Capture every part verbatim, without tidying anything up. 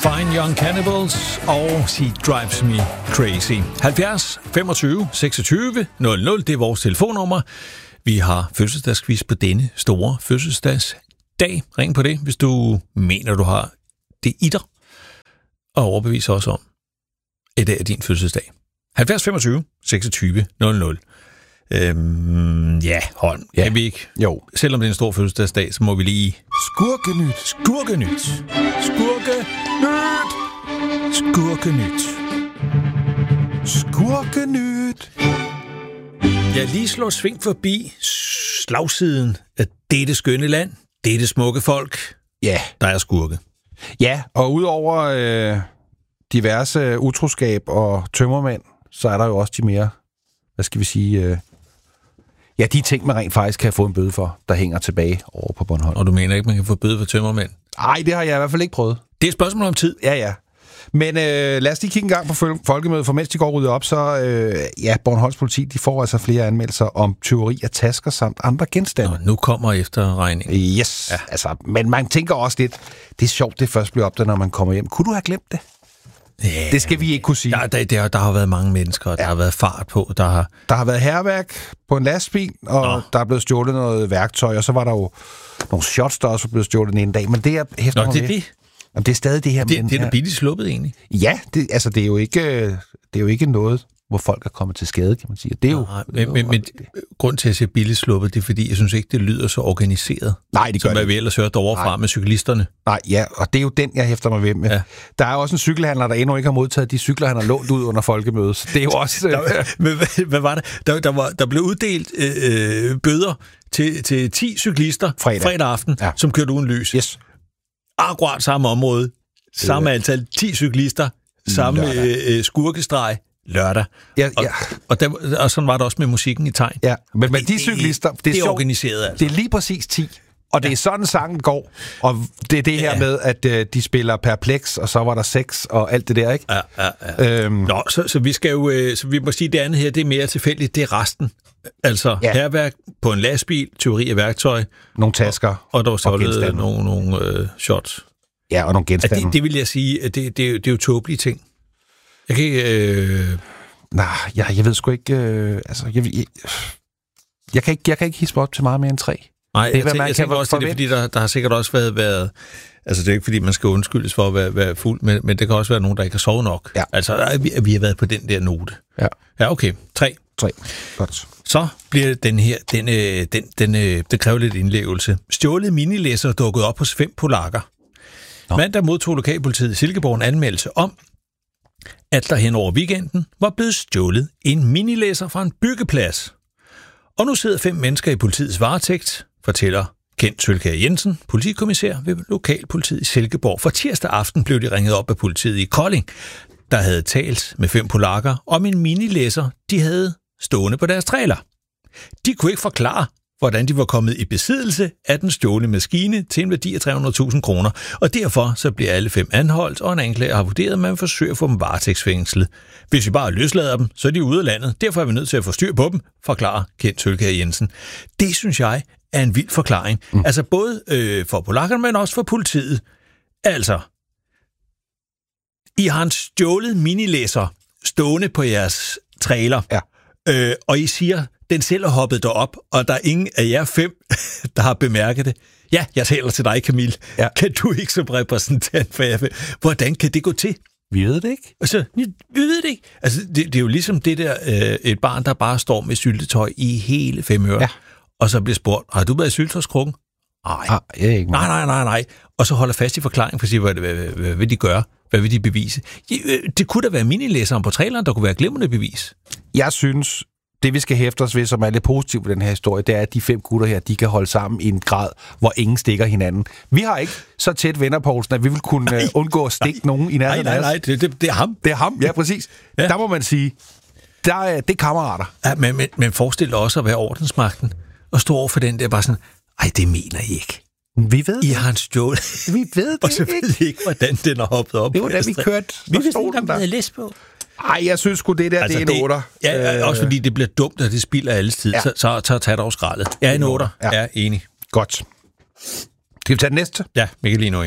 Fine Young Cannibals og She Drives Me Crazy. halvfjerds femogtyve seksogtyve nul nul, det er vores telefonnummer. Vi har fødselsdagsquiz på denne store fødselsdagsdag. Ring på det, hvis du mener, du har det i dig. Og overbevis også om, at det er din fødselsdag. halvfjerds femogtyve seksogtyve nul nul. Øhm, ja, Holm, ja. Kan vi ikke? Jo. Selvom det er en stor fødselsdagsdag, så må vi lige... Skurkenyt. Skurkenyt. Skurkenyt. Skurkenyt. Skurkenyt. Jeg lige slår sving forbi slagsiden af dette skønne land, dette smukke folk. Ja. Der er skurke. Ja, og udover øh, diverse utroskab og tømmermænd, så er der jo også de mere, hvad skal vi sige... Øh, Ja, de ting, man rent faktisk kan få en bøde for, der hænger tilbage over på Bornholm. Og du mener ikke, man kan få bøde for tømmermænd? Nej, det har jeg i hvert fald ikke prøvet. Det er et spørgsmål om tid. Ja, ja. Men øh, lad os lige kigge en gang på folkemødet, for mens de går ryddet op, så øh, ja, Bornholms politi, de får altså flere anmeldelser om tyveri af tasker samt andre genstande. Nå, nu kommer efterregningen. Yes, ja. Altså, men man tænker også lidt, det er sjovt, det først bliver opdaget, når man kommer hjem. Kunne du have glemt det? Ja, det skal vi ikke kunne sige. Der, der, der, der har været mange mennesker, og der ja. har været fart på. Der har, der har været hærværk på en lastbil, og Nå. der er blevet stjålet noget værktøj, og så var der jo nogle shots, der også blevet stjålet en dag. Men det er hæfter Nå, det er det? Jamen, det er stadig det her. Det, med det er da her... billigt sluppet, egentlig. Ja, det, altså, det er jo ikke, det er jo ikke noget, hvor folk er kommet til skade, kan man sige. Det er jo, Nej, men, men, men grund til at sige billigt sluppet, det er fordi, jeg synes ikke, det lyder så organiseret. Nej, det gør som det. Som vi ellers hørte overfra Nej. med cyklisterne. Nej, ja, og det er jo den, jeg hæfter mig ved med. Ja. Der er også en cykelhandler, der endnu ikke har modtaget de cykler, han har lånt ud under folkemødet. Så det er jo også... der, hvad, hvad var det? Der, der, var, der blev uddelt øh, bøder til, til ti cyklister fredag, fredag aften, ja. som kørte uden lys. Yes. Akkurat samme område, samme antal, ti cyklister, samme øh, skurkestreg, lørdag. Ja, og, ja. Og, der, og sådan var det også med musikken i tegn. Ja, men med de cyklister, det er, det er sjovt, organiseret. Altså. Det er lige præcis ti, og det er sådan sangen går. Og det er det her ja. med, at uh, de spiller Perplex, og så var der sex og alt det der, ikke? Ja, ja, ja. Øhm. Nå, så, så vi skal jo, øh, så vi må sige, det andet her, det er mere tilfældigt, det er resten. Altså ja. hærværk på en lastbil, tyveri af værktøj. Nogle tasker. Og, og der var så nogle, nogle øh, shots. Ja, og nogle genstande. Det, det vil jeg sige, at det, det, det er jo tåbelige ting. Jeg kan ikke... Øh... Nej, jeg, jeg ved sgu ikke... Øh, altså, jeg, jeg, jeg, kan ikke, jeg kan ikke hisse op til meget mere end tre. Nej, det er, jeg, tænker, jeg tænker også, det er fordi, der, der har sikkert også været... været altså, det er ikke fordi, man skal undskyldes for at være, være fuld, men, men det kan også være nogen, der ikke har sovet nok. Ja. Altså, vi, vi har været på den der note. Ja, ja okay. Tre. Tre. Godt. Så bliver den her... Den, øh, den, den, øh, det kræver lidt indlevelse. Stjålet minilæsser dukket op hos fem polakker. Nå. Mandag modtog lokalpolitiet i Silkeborg en anmeldelse om, at der hen over weekenden var blevet stjålet en minilæsser fra en byggeplads. Og nu sidder fem mennesker i politiets varetægt, fortæller Kent Sølkær Jensen, politikommissær ved lokalpolitiet i Silkeborg. For tirsdag aften blev de ringet op af politiet i Kolding, der havde talt med fem polakker om en minilæsser, de havde stående på deres trailer. De kunne ikke forklare, hvordan de var kommet i besiddelse af den stjålne maskine til en værdi af tre hundrede tusind kroner, og derfor så bliver alle fem anholdt, og en anklager har vurderet, at man forsøger at få dem varetægtsfængslet. Hvis vi bare løslader dem, så er de ude af landet. Derfor er vi nødt til at få styr på dem, forklarer Kent Sølkær Jensen. Det synes jeg er en vild forklaring. Mm. Altså både øh, for polakkerne, men også for politiet. Altså, I har en stjålet minilæsser stående på jeres trailer, ja. øh, og I siger, den selv er hoppet derop, og der er ingen af jer fem, der har bemærket det. Ja, jeg taler til dig, Camille. Ja. Kan du ikke som repræsentant for jer? Hvordan kan det gå til? Vi ved det ikke. Altså, vi ved det ikke. Altså, det, det er jo ligesom det der, øh, et barn, der bare står med syltetøj i hele fem øre, ja. og så bliver spurgt, har du været i syltetøjskrukken? Nej. Ah, ikke nej, nej, nej, nej. Og så holder fast i forklaringen, for at sige, hvad, hvad, hvad, hvad vil de gøre? Hvad vil de bevise? Det kunne da være minilæseren på traileren, der kunne være glimrende bevis. Jeg synes, det vi skal hæfte os ved, som er lidt positivt ved den her historie, det er, at de fem gutter her, de kan holde sammen i en grad, hvor ingen stikker hinanden. Vi har ikke så tæt venner, Poulsen, at vi vil kunne nej, undgå at stikke nej, nogen i nærheden. Nej, nej, nej, det, det, det er ham. Det er ham, ja, præcis. Ja. Der må man sige, der er, det er kammerater. Ja, men, men, men forestil dig også at være ordensmagten, og stå over for den der bare sådan, ej, det mener I ikke. Vi ved I har en stjål. Vi ved det og så ved I ikke, hvordan den har hoppet op. Det var da vi kørte. Vi vidste ikke, om vi havde læst på. Ej, jeg synes sgu, det der, altså, det er en otter. Ja, øh... også fordi det bliver dumt, og det spilder alles tid. Ja. Så, så, så tager det over skraldet. Jeg er en otter. Ja. Jeg er enig. Godt. Skal vi tage den næste? Ja, vi kan lige nå en, ja.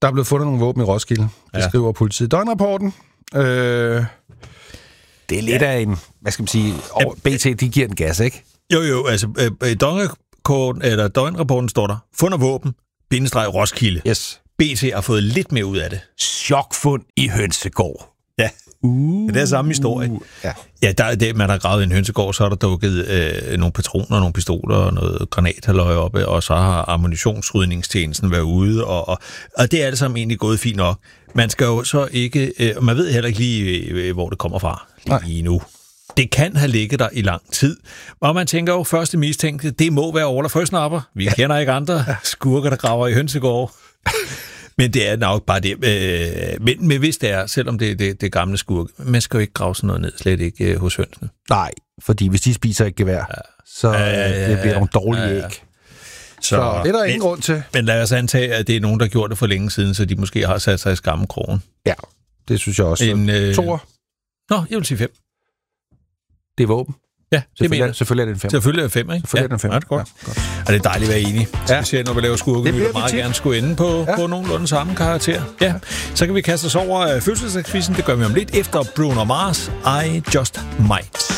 Der er blevet fundet nogle våben i Roskilde. Det ja. skriver politiet i døgnrapporten. Øh, det er lidt ja. af en, hvad skal man sige, over, B T, de giver den gas, ikke? Jo, jo, altså i døgnrapporten, eller døgnrapporten står der, fund af våben, bindestreg Roskilde. Yes. B T har fået lidt mere ud af det. Chokfund i hønsegård. Ja, uh, det er samme historie. Ja, ja der, det, man har gravet en hønsegård, så er der dukket øh, nogle patroner, nogle pistoler og noget granathaløje oppe, og så har ammunitionsrydningstjenesten været ude, og, og, og det er alt sammen egentlig gået fint nok. Man skal jo så ikke, øh, man ved heller ikke lige, øh, hvor det kommer fra lige nu. Det kan have ligget der i lang tid. Og man tænker jo, første mistænkte, det må være Orla Frøsnapper. Vi ja. kender ikke andre skurker, der graver i hønsegård. Men det er nok bare det. Men, men hvis det er, selvom det er det, det gamle skurke, man skal jo ikke grave sådan noget ned, slet ikke hos hønsene. Nej, fordi hvis de spiser ikke gevær, ja. så ja, ja, ja, det bliver nogle dårlige ja, ja. æg. Så, så det er der ingen men, grund til. Men lad os antage, at det er nogen, der gjorde det for længe siden, så de måske har sat sig i skammekrogen. Ja, det synes jeg også. En øh... toer. Nå, jeg vil sige fem. Det er våben. Ja, det selvfølgelig, mener. selvfølgelig er det en fem. Selvfølgelig er det fem, ikke? Selvfølgelig ja, er det en fem. Ja, det er godt. Ja, godt. Og det er dejligt at være enige. Ja. Specielt når vi laver skurke, vi vil meget tit. gerne skulle ende på, ja. på nogenlunde samme karakter. Ja. Så kan vi kaste os over uh, fødselsdagsquizzen. Det gør vi om lidt efter Bruno Mars. I Just Might.